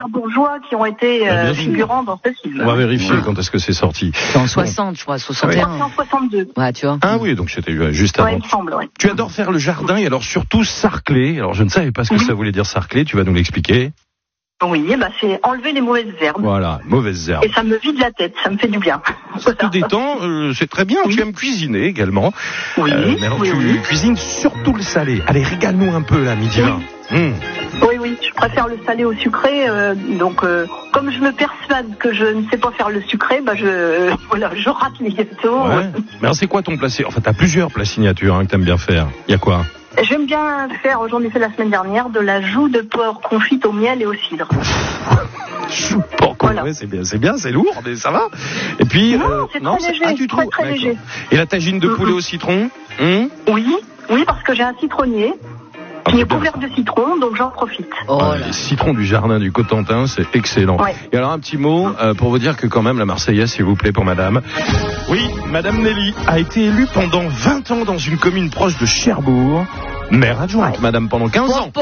bourgeois qui ont été figurants dans ce film. On va vérifier quand est-ce que c'est sorti. C'est en 60, je crois, 61. C'est en 62. Ouais, tu vois. Ah oui, donc c'était juste avant. Ouais, il me semble, ouais. Tu adores faire le jardin et alors surtout sarcler. Alors je ne savais pas ce que ça voulait dire sarcler, tu vas nous l'expliquer. Oui, c'est enlever les mauvaises herbes. Voilà, mauvaises herbes. Et ça me vide la tête, ça me fait du bien. Ça te détend, c'est très bien. Tu aimes cuisiner également. Oui, mais alors tu cuisines surtout le salé. Allez, régale-nous un peu là, midi 20. Oui, je préfère le salé au sucré. Donc, comme je me persuade que je ne sais pas faire le sucré, je rate les gâteaux. Ouais. Mais alors c'est quoi ton plat? Enfin, t'as plusieurs plats signatures que t'aimes bien faire. Il y a quoi? J'aime bien faire, j'en ai fait la semaine dernière, de la joue de porc confite au miel et au cidre. Joue de porc, voilà. Ouais, c'est bien, c'est lourd, mais ça va. Et puis, c'est très léger, très léger. Et la tagine de poulet au citron? Oui, parce que j'ai un citronnier qui est couvert de citron, donc j'en profite. Les citrons du jardin du Cotentin, c'est excellent. Ouais. Et alors un petit mot pour vous dire que quand même la Marseillaise, s'il vous plaît, pour madame. Oui, madame Nelly a été élue pendant 20 ans dans une commune proche de Cherbourg. Maire adjointe, madame, pendant 15 ans.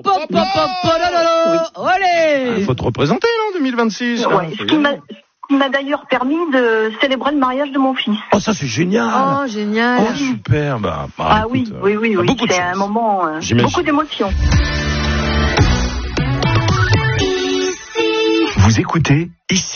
Il faut te représenter, non, 2026. Ouais, ce qui m'a d'ailleurs permis de célébrer le mariage de mon fils. Oh, ça c'est génial. Oh, génial. Oh, super. Écoute, oui. C'est un moment, beaucoup d'émotions. Vous écoutez ici.